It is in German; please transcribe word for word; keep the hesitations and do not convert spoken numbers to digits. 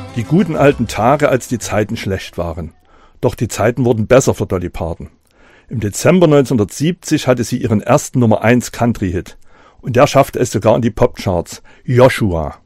Die guten alten Tage, als die Zeiten schlecht waren. Doch die Zeiten wurden besser für Dolly Parton. Im Dezember neunzehnhundertsiebzig hatte sie ihren ersten Nummer eins Country-Hit. Und der schaffte es sogar in die Popcharts. Joshua.